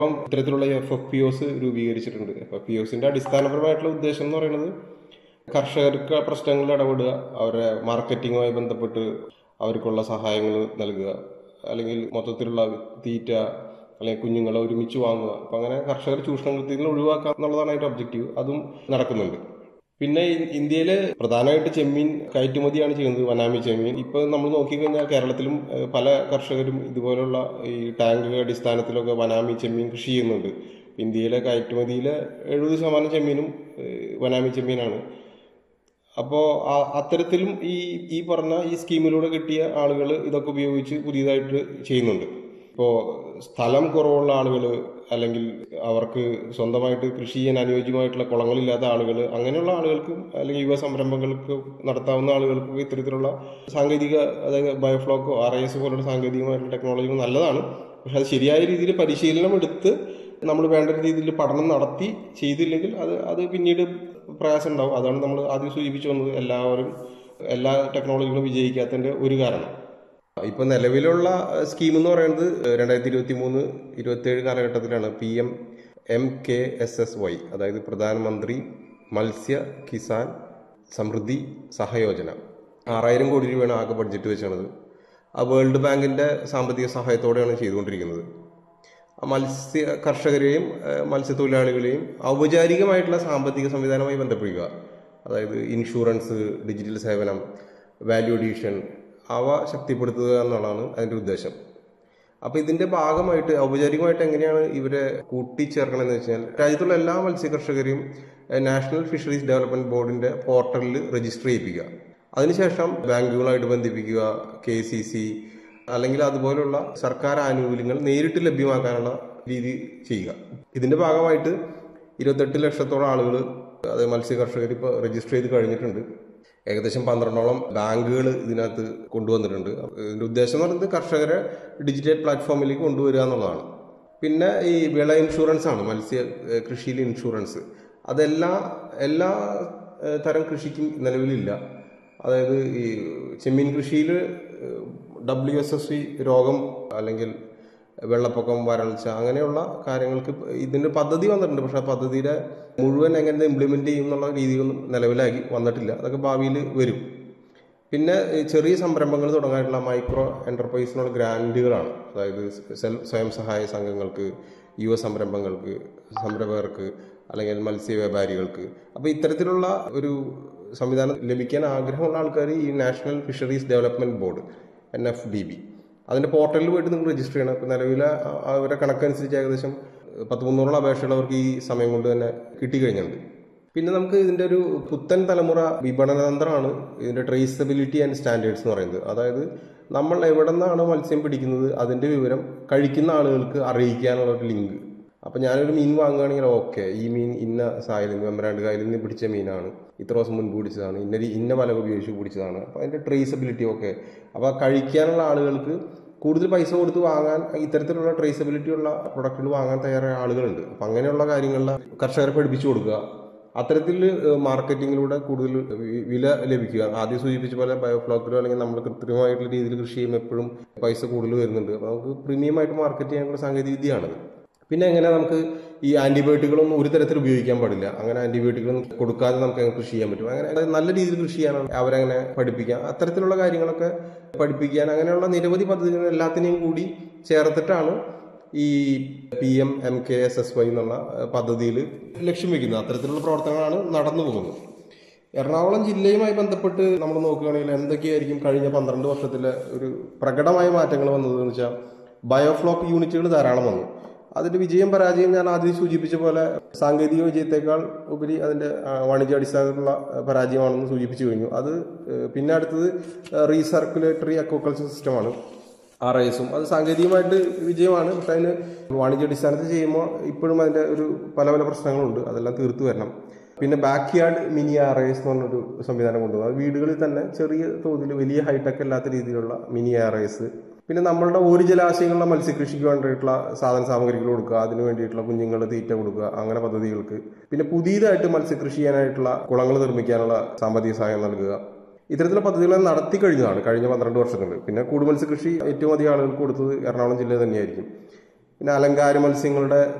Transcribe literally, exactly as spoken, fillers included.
അപ്പം ഇത്തരത്തിലുള്ള F F P ഒസ് രൂപീകരിച്ചിട്ടുണ്ട്. എഫ് എഫ് പി ഒസിന്റെ അടിസ്ഥാനപരമായിട്ടുള്ള ഉദ്ദേശം എന്ന് പറയുന്നത് കർഷകർക്ക് പ്രശ്നങ്ങളിൽ ഇടപെടുക, അവരുടെ മാർക്കറ്റിങ്ങുമായി ബന്ധപ്പെട്ട് അവർക്കുള്ള സഹായങ്ങൾ നൽകുക, അല്ലെങ്കിൽ മൊത്തത്തിലുള്ള തീറ്റ അല്ലെങ്കിൽ കുഞ്ഞുങ്ങളെ ഒരുമിച്ച് വാങ്ങുക. അപ്പം അങ്ങനെ കർഷകർ ചൂഷണത്തിൽ നിന്ന് ഒഴിവാക്കുക എന്നുള്ളതാണ് അതിന്റെ ഒബ്ജക്റ്റീവ്. അതും നടക്കുന്നുണ്ട്. പിന്നെ ഇന്ത്യയിൽ പ്രധാനമായിട്ട് ചെമ്മീൻ കയറ്റുമതിയാണ് ചെയ്യുന്നത്, വനാമി ചെമ്മീൻ. ഇപ്പൊ നമ്മൾ നോക്കിക്കഴിഞ്ഞാൽ കേരളത്തിലും പല കർഷകരും ഇതുപോലുള്ള ഈ ടാങ്ക് അടിസ്ഥാനത്തിലൊക്കെ വനാമി ചെമ്മീൻ കൃഷി ചെയ്യുന്നുണ്ട്. ഇന്ത്യയിലെ കയറ്റുമതിയിലെ എഴുപത് ശതമാനം ചെമ്മീനും വനാമി ചെമ്മീനാണ്. അപ്പോൾ അത്തരത്തിലും ഈ ഈ പറഞ്ഞ ഈ സ്കീമിലൂടെ കിട്ടിയ ആളുകൾ ഇതൊക്കെ ഉപയോഗിച്ച് പുതിയതായിട്ട് ചെയ്യുന്നുണ്ട്. ഇപ്പോൾ സ്ഥലം കുറവുള്ള ആളുകൾ, അല്ലെങ്കിൽ അവർക്ക് സ്വന്തമായിട്ട് കൃഷി ചെയ്യാൻ അനുയോജ്യമായിട്ടുള്ള കുളങ്ങളില്ലാത്ത ആളുകൾ, അങ്ങനെയുള്ള ആളുകൾക്കും അല്ലെങ്കിൽ യുവ സംരംഭങ്ങൾക്ക് നടത്താവുന്ന ആളുകൾക്കും ഇത്തരത്തിലുള്ള സാങ്കേതിക, അതായത് ബയോഫ്ലോക്കോ ആർ ഐ എസ് പോലുള്ള സാങ്കേതികമായിട്ടുള്ള ടെക്നോളജികൾ നല്ലതാണ്. പക്ഷെ അത് ശരിയായ രീതിയിൽ പരിശീലനം എടുത്ത് നമ്മൾ വേണ്ട രീതിയിൽ പഠനം നടത്തി ചെയ്തില്ലെങ്കിൽ അത് അത് പിന്നീട് പ്രയാസം ഉണ്ടാവും. അതാണ് നമ്മൾ ആദ്യം സൂചിപ്പിച്ചു വന്നത്, എല്ലാവരും എല്ലാ ടെക്നോളജികളും വിജയിക്കാത്തതിന്റെ ഒരു കാരണം. ഇപ്പൊ നിലവിലുള്ള സ്കീം എന്ന് പറയുന്നത് രണ്ടായിരത്തി ഇരുപത്തി മൂന്ന് ഇരുപത്തി ഏഴ് കാലഘട്ടത്തിലാണ് P M M K S S Y, അതായത് പ്രധാനമന്ത്രി മത്സ്യ കിസാൻ സമൃദ്ധി സഹയോജന. ആറായിരം കോടി രൂപയാണ് ആകെ ബഡ്ജറ്റ് വെച്ചാണത്. ആ വേൾഡ് ബാങ്കിന്റെ സാമ്പത്തിക സഹായത്തോടെയാണ് ചെയ്തുകൊണ്ടിരിക്കുന്നത്. മത്സ്യ കർഷകരെയും മത്സ്യത്തൊഴിലാളികളെയും ഔപചാരികമായിട്ടുള്ള സാമ്പത്തിക സംവിധാനവുമായി ബന്ധപ്പെടുക, അതായത് ഇൻഷുറൻസ്, ഡിജിറ്റൽ സേവനം, വാല്യൂ അഡീഷൻ, അവ ശക്തിപ്പെടുത്തുക എന്നുള്ളതാണ് അതിന്റെ ഉദ്ദേശം. അപ്പൊ ഇതിന്റെ ഭാഗമായിട്ട് ഔപചാരികമായിട്ട് എങ്ങനെയാണ് ഇവരെ കൂട്ടിച്ചേർക്കണമെന്ന് വെച്ചാൽ, രാജ്യത്തുള്ള എല്ലാ മത്സ്യ കർഷകരെയും നാഷണൽ ഫിഷറീസ് ഡെവലപ്മെന്റ് ബോർഡിന്റെ പോർട്ടലിൽ രജിസ്റ്റർ ചെയ്യിപ്പിക്കുക. അതിനുശേഷം ബാങ്കുകളായിട്ട് ബന്ധിപ്പിക്കുക, കെ സി സി അല്ലെങ്കിൽ അതുപോലുള്ള സർക്കാർ ആനുകൂല്യങ്ങൾ നേരിട്ട് ലഭ്യമാക്കാനുള്ള രീതി ചെയ്യുക. ഇതിന്റെ ഭാഗമായിട്ട് ഇരുപത്തെട്ട് ലക്ഷത്തോളം ആളുകൾ, അതായത് മത്സ്യ കർഷകർ ഇപ്പോൾ രജിസ്റ്റർ ചെയ്ത് കഴിഞ്ഞിട്ടുണ്ട്. ഏകദേശം പന്ത്രണ്ടോളം ബാങ്കുകൾ ഇതിനകത്ത് കൊണ്ടുവന്നിട്ടുണ്ട്. ഇതിന്റെ ഉദ്ദേശം എന്ന് പറയുന്നത് കർഷകരെ ഡിജിറ്റൽ പ്ലാറ്റ്ഫോമിലേക്ക് കൊണ്ടുവരിക എന്നുള്ളതാണ്. പിന്നെ ഈ വിള ഇൻഷുറൻസ് ആണ്, മത്സ്യ കൃഷിയിൽ ഇൻഷുറൻസ്. അതെല്ലാ എല്ലാ തരം കൃഷിക്കും നിലവിലില്ല. അതായത് ഈ ചെമ്മീൻ കൃഷിയിൽ ഡബ്ല്യു എസ് എസ് സി രോഗം അല്ലെങ്കിൽ വെള്ളപ്പൊക്കം, വരൾച്ച, അങ്ങനെയുള്ള കാര്യങ്ങൾക്ക് ഇതിന്റെ പദ്ധതി വന്നിട്ടുണ്ട്. പക്ഷെ ആ പദ്ധതിയുടെ മുഴുവൻ എങ്ങനെ ഇംപ്ലിമെന്റ് ചെയ്യും എന്നുള്ള രീതിയൊന്നും നിലവിലാക്കി വന്നിട്ടില്ല. അതൊക്കെ ഭാവിയിൽ വരും. പിന്നെ ചെറിയ സംരംഭങ്ങൾ തുടങ്ങാനുള്ള മൈക്രോ എന്റർപ്രൈസിനുള്ള ഗ്രാന്റുകളാണ്, അതായത് സ്വയം സഹായ സംഘങ്ങൾക്ക്, യുവ സംരംഭങ്ങൾക്ക്, സംരംഭകർക്ക് അല്ലെങ്കിൽ മത്സ്യ വ്യാപാരികൾക്ക്. അപ്പൊ ഇത്തരത്തിലുള്ള ഒരു സംവിധാനം ലഭിക്കാൻ ആഗ്രഹമുള്ള ആൾക്കാർ ഈ national fisheries development board N F D B അതിന്റെ പോർട്ടലിൽ പോയിട്ട് നിങ്ങൾ രജിസ്റ്റർ ചെയ്യണം. ഇപ്പൊ നിലവിലെ അവരുടെ കണക്കനുസരിച്ച് ഏകദേശം പത്ത് മുന്നൂറോളം അപേക്ഷകളവർക്ക് ഈ സമയം കൊണ്ട് തന്നെ കിട്ടിക്കഴിഞ്ഞിട്ടുണ്ട്. പിന്നെ നമുക്ക് ഇതിന്റെ ഒരു പുത്തൻ തലമുറ വിപണന തന്ത്രമാണ് ഇതിന്റെ ട്രേസബിലിറ്റി ആൻഡ് സ്റ്റാൻഡേർഡ്സ് എന്ന് പറയുന്നത്. അതായത് നമ്മൾ എവിടെ നിന്നാണ് മത്സ്യം പിടിക്കുന്നത് അതിന്റെ വിവരം കഴിക്കുന്ന ആളുകൾക്ക് അറിയിക്കാനുള്ള ഒരു ലിങ്ക്. അപ്പൊ ഞാനൊരു മീൻ വാങ്ങുകയാണെങ്കിൽ ഓക്കെ, ഈ മീൻ ഇന്ന സായലിൽ നിന്ന് വെമ്പനാട് കായലിൽ നിന്ന് പിടിച്ച മീനാണ്, ഇത്ര ദിവസം മുൻപ് പിടിച്ചതാണ്, ഇന്ന ഇന്ന വല ഉപയോഗിച്ച് പിടിച്ചതാണ്. അപ്പൊ അതിന്റെ ട്രേസബിലിറ്റി ഓക്കെ. അപ്പൊ കഴിക്കാനുള്ള ആളുകൾക്ക് കൂടുതൽ പൈസ കൊടുത്ത് വാങ്ങാൻ, ഇത്തരത്തിലുള്ള ട്രേസബിലിറ്റി ഉള്ള പ്രൊഡക്റ്റുകൾ വാങ്ങാൻ തയ്യാറായ ആളുകളുണ്ട്. അപ്പൊ അങ്ങനെയുള്ള കാര്യങ്ങളിൽ കർഷകരെ പഠിപ്പിച്ചു കൊടുക്കുക. അത്തരത്തിൽ മാർക്കറ്റിങ്ങിലൂടെ കൂടുതൽ വില ലഭിക്കുക. ആദ്യം സൂചിപ്പിച്ച പോലെ ബയോഫ്ലോക്കിലോ അല്ലെങ്കിൽ നമ്മൾ കൃത്രിമമായിട്ടുള്ള രീതിയിൽ കൃഷി ചെയ്യുമ്പോൾ എപ്പോഴും പൈസ കൂടുതൽ വരുന്നുണ്ട്. അപ്പൊ നമുക്ക് പ്രീമിയം ആയിട്ട് മാർക്കറ്റ് ചെയ്യാനുള്ള സാങ്കേതിക വിദ്യയാണത്. പിന്നെ എങ്ങനെ നമുക്ക് ഈ ആന്റിബയോട്ടിക്കുകളൊന്നും ഒരു തരത്തിൽ ഉപയോഗിക്കാൻ പാടില്ല, അങ്ങനെ ആന്റിബയോട്ടിക്കുകളൊന്നും കൊടുക്കാതെ നമുക്ക് കൃഷി ചെയ്യാൻ പറ്റും. അങ്ങനെ നല്ല രീതിയിൽ കൃഷി ചെയ്യാനാണ് അവരങ്ങനെ പഠിപ്പിക്കാം. അത്തരത്തിലുള്ള കാര്യങ്ങളൊക്കെ പഠിപ്പിക്കാൻ അങ്ങനെയുള്ള നിരവധി പദ്ധതികൾ എല്ലാത്തിനെയും കൂടി ചേർത്തിട്ടാണ് ഈ P M M K S S Y എന്നുള്ള പദ്ധതിയിൽ ലക്ഷ്യം വെക്കുന്നത്. അത്തരത്തിലുള്ള പ്രവർത്തനങ്ങളാണ് നടന്നു പോകുന്നത്. എറണാകുളം ജില്ലയുമായി ബന്ധപ്പെട്ട് നമ്മൾ നോക്കുകയാണെങ്കിൽ എന്തൊക്കെയായിരിക്കും കഴിഞ്ഞ പന്ത്രണ്ട് വർഷത്തിലെ ഒരു പ്രകടമായ മാറ്റങ്ങൾ വന്നതെന്ന് വെച്ചാൽ, ബയോഫ്ലോക്ക് യൂണിറ്റുകൾ ധാരാളം വന്നു. അതിന്റെ വിജയം പരാജയം ഞാൻ ആദ്യം സൂചിപ്പിച്ച പോലെ സാങ്കേതിക വിജയത്തെക്കാൾ ഉപരി അതിന്റെ വാണിജ്യാടിസ്ഥാനത്തിലുള്ള പരാജയമാണെന്ന് സൂചിപ്പിച്ചു കഴിഞ്ഞു. അത് പിന്നെ അടുത്തത് റീസർക്കുലേറ്ററി അക്വാകൾച്ചർ സിസ്റ്റമാണ്, ആർ ഐ എസും. അത് സാങ്കേതികമായിട്ട് വിജയമാണ്. പക്ഷെ അതിന് വാണിജ്യാടിസ്ഥാനത്തിൽ ചെയ്യുമ്പോൾ ഇപ്പോഴും അതിന്റെ ഒരു പല പല പ്രശ്നങ്ങളുണ്ട്. അതെല്ലാം തീർത്തു വരണം. പിന്നെ back yard mini R I S എന്ന് പറഞ്ഞൊരു സംവിധാനം കൊണ്ടുവന്നു. അത് വീടുകളിൽ തന്നെ ചെറിയ തോതിൽ, വലിയ ഹൈടെക് അല്ലാത്ത രീതിയിലുള്ള മിനി ആർ ഐ എസ്. പിന്നെ നമ്മളുടെ ഒരു ജലാശയങ്ങളിലെ മത്സ്യകൃഷിക്ക് വേണ്ടിയിട്ടുള്ള സാധന സാമഗ്രികൾ കൊടുക്കുക, അതിന് വേണ്ടിയിട്ടുള്ള കുഞ്ഞുങ്ങൾ തീറ്റ കൊടുക്കുക, അങ്ങനെ പദ്ധതികൾക്ക്. പിന്നെ പുതിയതായിട്ട് മത്സ്യകൃഷി ചെയ്യാനായിട്ടുള്ള കുളങ്ങൾ നിർമ്മിക്കാനുള്ള സാമ്പത്തിക സഹായം നൽകുക. ഇത്തരത്തിലുള്ള പദ്ധതികൾ നടത്തി കഴിഞ്ഞതാണ് കഴിഞ്ഞ പന്ത്രണ്ട് വർഷത്തിൽ. പിന്നെ കൂടുമത്സ്യ കൃഷി ഏറ്റവും അധികം ആളുകൾക്ക് കൊടുത്തത് എറണാകുളം ജില്ല തന്നെയായിരിക്കും. പിന്നെ അലങ്കാര മത്സ്യങ്ങളുടെ